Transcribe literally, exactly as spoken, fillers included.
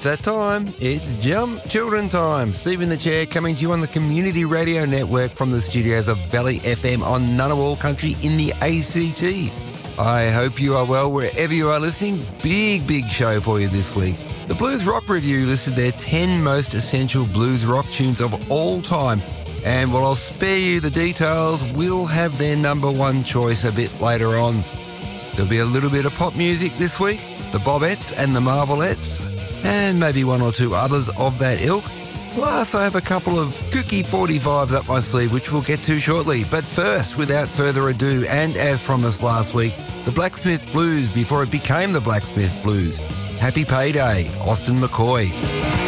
that time. It's Jump Children time. Steve in the chair coming to you on the Community Radio Network from the studios of Valley F M on Ngunnawal Country in the A C T. I hope you are well wherever you are listening. Big, big show for you this week. The Blues Rock Review listed their ten most essential blues rock tunes of all time. And while I'll spare you the details, we'll have their number one choice a bit later on. There'll be a little bit of pop music this week, the Bobettes and the Marvelettes, and maybe one or two others of that ilk. Plus, I have a couple of kooky forty-fives up my sleeve, which we'll get to shortly. But first, without further ado, and as promised last week, the Blacksmith Blues before it became the Blacksmith Blues. Happy Payday, Austin McCoy.